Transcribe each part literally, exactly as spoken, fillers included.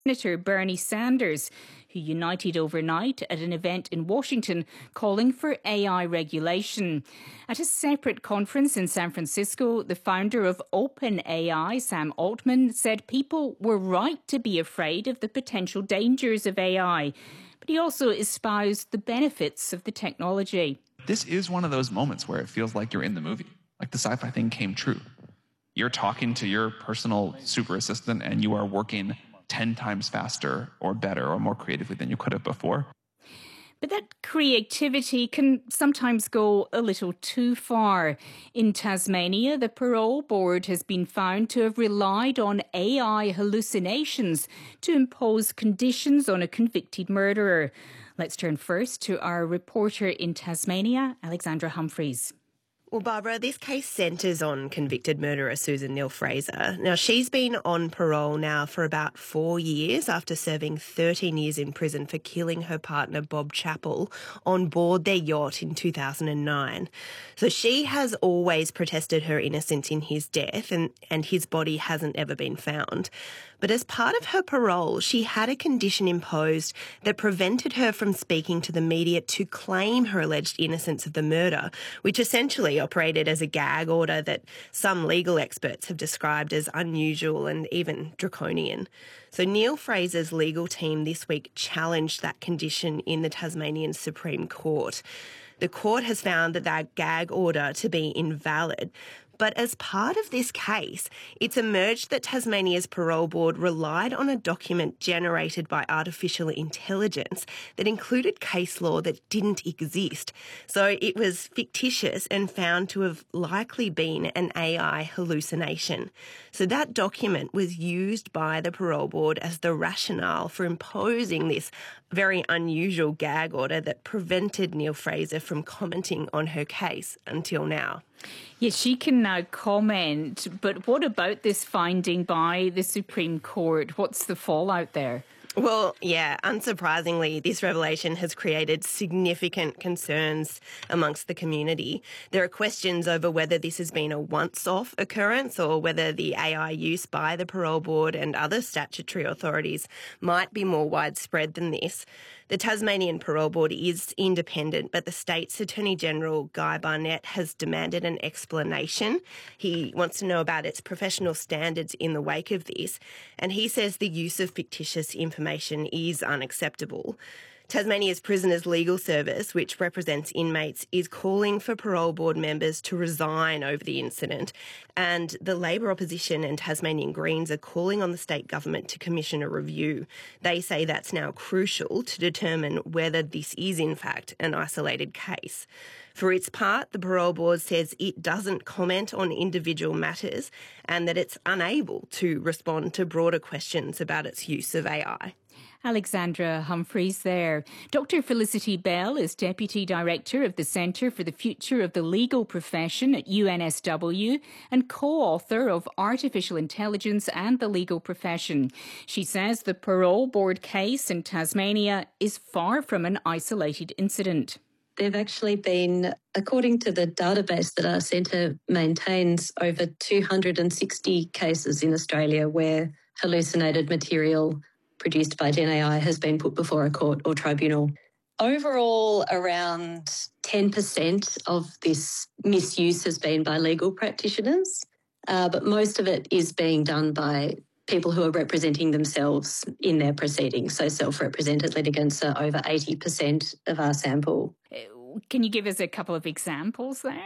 Senator Bernie Sanders, who united overnight at an event in Washington calling for A I regulation. At a separate conference in San Francisco, the founder of OpenAI, Sam Altman, said people were right to be afraid of the potential dangers of A I, but he also espoused the benefits of the technology. This is one of those moments where it feels like you're in the movie, like the sci-fi thing came true. You're talking to your personal super assistant and you are working ten times faster or better or more creatively than you could have before. But that creativity can sometimes go a little too far. In Tasmania, the parole board has been found to have relied on A I hallucinations to impose conditions on a convicted murderer. Let's turn first to our reporter in Tasmania, Alexandra Humphreys. Well, Barbara, this case centres on convicted murderer Susan Neal-Fraser. Now, she's been on parole now for about four years after serving thirteen years in prison for killing her partner Bob Chappell on board their yacht in two thousand nine. So she has always protested her innocence in his death, and, and his body hasn't ever been found. But as part of her parole, she had a condition imposed that prevented her from speaking to the media to claim her alleged innocence of the murder, which essentially operated as a gag order that some legal experts have described as unusual and even draconian. So Neal-Fraser's legal team this week challenged that condition in the Tasmanian Supreme Court. The court has found that that gag order to be invalid. But as part of this case, it's emerged that Tasmania's parole board relied on a document generated by artificial intelligence that included case law that didn't exist. So it was fictitious and found to have likely been an A I hallucination. So that document was used by the parole board as the rationale for imposing this very unusual gag order that prevented Neal-Fraser from commenting on her case until now. Yes, she can now comment, but what about this finding by the Supreme Court? What's the fallout there? Well, yeah, unsurprisingly, this revelation has created significant concerns amongst the community. There are questions over whether this has been a once-off occurrence or whether the A I use by the parole board and other statutory authorities might be more widespread than this. The Tasmanian Parole Board is independent, but the state's Attorney-General, Guy Barnett, has demanded an explanation. He wants to know about its professional standards in the wake of this, and he says the use of fictitious information is unacceptable. Tasmania's Prisoners Legal Service, which represents inmates, is calling for parole board members to resign over the incident, and the Labor opposition and Tasmanian Greens are calling on the state government to commission a review. They say that's now crucial to determine whether this is in fact an isolated case. For its part, the parole board says it doesn't comment on individual matters and that it's unable to respond to broader questions about its use of A I. Alexandra Humphreys there. Doctor Felicity Bell is Deputy Director of the Centre for the Future of the Legal Profession at U N S W and co-author of Artificial Intelligence and the Legal Profession. She says the parole board case in Tasmania is far from an isolated incident. There have actually been, according to the database that our centre maintains, over two hundred sixty cases in Australia where hallucinated material produced by Gen A I has been put before a court or tribunal. Overall, around ten percent of this misuse has been by legal practitioners, uh, but most of it is being done by people who are representing themselves in their proceedings. So self-represented litigants are over eighty percent of our sample. Can you give us a couple of examples there?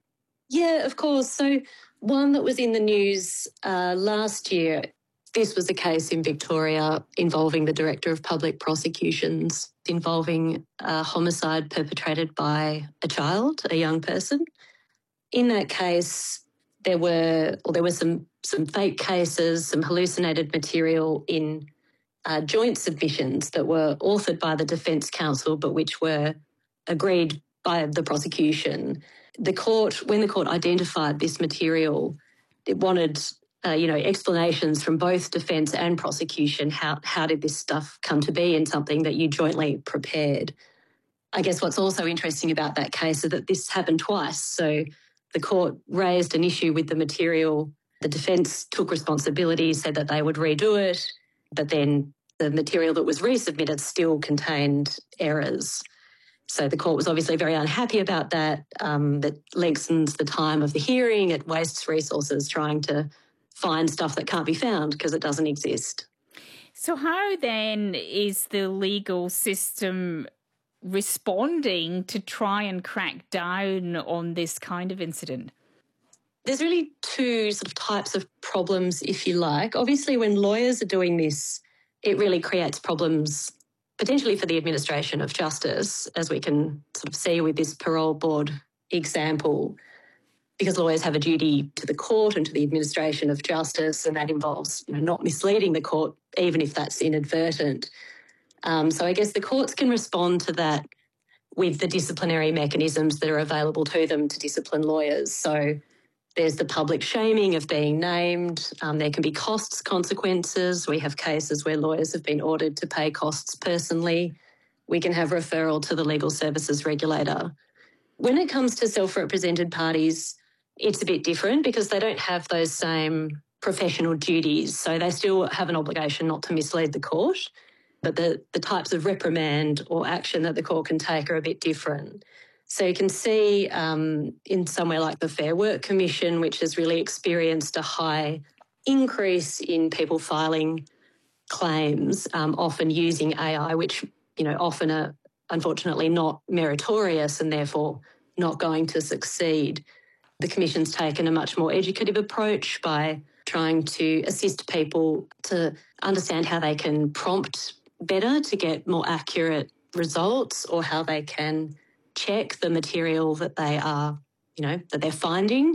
Yeah, of course. So one that was in the news uh, last year, this was a case in Victoria involving the Director of Public Prosecutions, involving a homicide perpetrated by a child, a young person. In that case, there were, or there were some, some fake cases, some hallucinated material in uh, joint submissions that were authored by the Defence Counsel, but which were agreed by the prosecution. The court, when the court identified this material, it wanted Uh, you know, explanations from both defence and prosecution. How how did this stuff come to be in something that you jointly prepared? I guess what's also interesting about that case is that this happened twice. So the court raised an issue with the material. The defence took responsibility, said that they would redo it, but then the material that was resubmitted still contained errors. So the court was obviously very unhappy about that. Um, that lengthens the time of the hearing. It wastes resources trying to find stuff that can't be found because it doesn't exist. So how then is the legal system responding to try and crack down on this kind of incident? There's really two sort of types of problems, if you like. Obviously, when lawyers are doing this, it really creates problems potentially for the administration of justice, as we can sort of see with this parole board example, because lawyers have a duty to the court and to the administration of justice, and that involves, you know, not misleading the court, even if that's inadvertent. Um, so I guess the courts can respond to that with the disciplinary mechanisms that are available to them to discipline lawyers. So there's the public shaming of being named. Um, there can be costs consequences. We have cases where lawyers have been ordered to pay costs personally. We can have referral to the legal services regulator. When it comes to self-represented parties, it's a bit different because they don't have those same professional duties. So they still have an obligation not to mislead the court, but the, the types of reprimand or action that the court can take are a bit different. So you can see um, in somewhere like the Fair Work Commission, which has really experienced a high increase in people filing claims, um, often using A I, which, you know, often are unfortunately not meritorious and therefore not going to succeed. The Commission's taken a much more educative approach by trying to assist people to understand how they can prompt better to get more accurate results, or how they can check the material that they are, you know, that they're finding.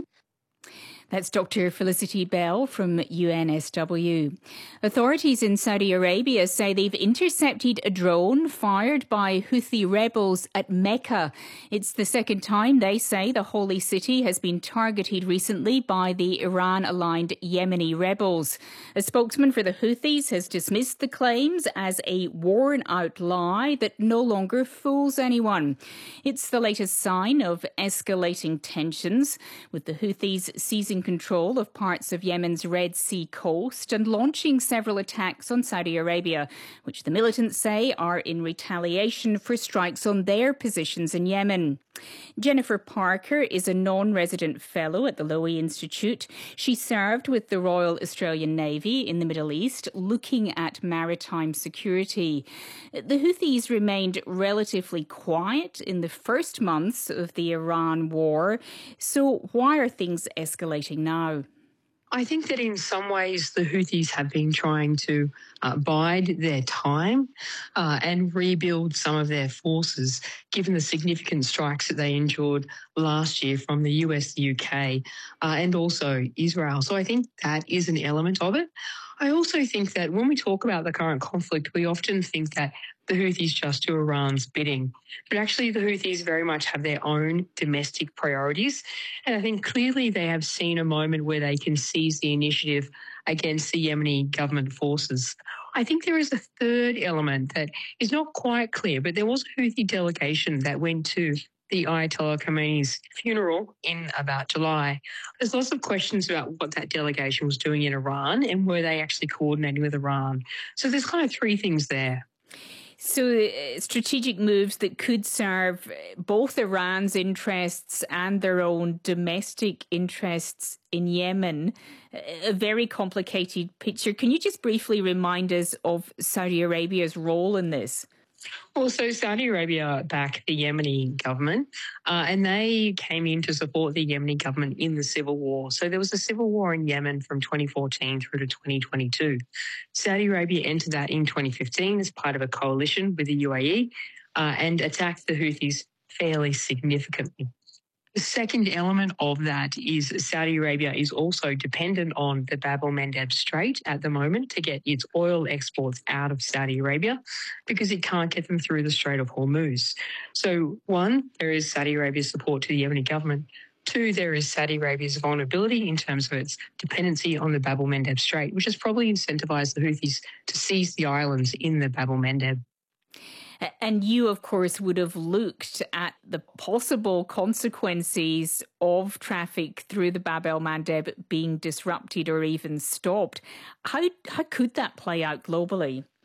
That's Doctor Felicity Bell from U N S W. Authorities in Saudi Arabia say they've intercepted a drone fired by Houthi rebels at Mecca. It's the second time, they say, the holy city has been targeted recently by the Iran-aligned Yemeni rebels. A spokesman for the Houthis has dismissed the claims as a worn-out lie that no longer fools anyone. It's the latest sign of escalating tensions, with the Houthis seizing control of parts of Yemen's Red Sea coast and launching several attacks on Saudi Arabia, which the militants say are in retaliation for strikes on their positions in Yemen. Jennifer Parker is a non-resident fellow at the Lowy Institute. She served with the Royal Australian Navy in the Middle East, looking at maritime security. The Houthis remained relatively quiet in the first months of the Iran war. So why are things escalating now? I think that in some ways the Houthis have been trying to uh, bide their time uh, and rebuild some of their forces, given the significant strikes that they endured last year from the U S, the U K, uh, and also Israel. So I think that is an element of it. I also think that when we talk about the current conflict, we often think that the Houthis just do Iran's bidding. But actually, the Houthis very much have their own domestic priorities. And I think clearly they have seen a moment where they can seize the initiative against the Yemeni government forces. I think there is a third element that is not quite clear, but there was a Houthi delegation that went to the Ayatollah Khamenei's funeral in about July. There's lots of questions about what that delegation was doing in Iran and were they actually coordinating with Iran. So there's kind of three things there. So uh, strategic moves that could serve both Iran's interests and their own domestic interests in Yemen. A very complicated picture. Can you just briefly remind us of Saudi Arabia's role in this? Well, so Saudi Arabia backed the Yemeni government uh, and they came in to support the Yemeni government in the civil war. So there was a civil war in Yemen from twenty fourteen through to twenty twenty-two. Saudi Arabia entered that in twenty fifteen as part of a coalition with the U A E uh, and attacked the Houthis fairly significantly. The second element of that is Saudi Arabia is also dependent on the Bab el-Mandeb Strait at the moment to get its oil exports out of Saudi Arabia because it can't get them through the Strait of Hormuz. So one, there is Saudi Arabia's support to the Yemeni government. Two, there is Saudi Arabia's vulnerability in terms of its dependency on the Bab el-Mandeb Strait, which has probably incentivized the Houthis to seize the islands in the Bab el-Mandeb. And you, of course, would have looked at the possible consequences of traffic through the Bab el-Mandeb being disrupted or even stopped. How, how could that play out globally?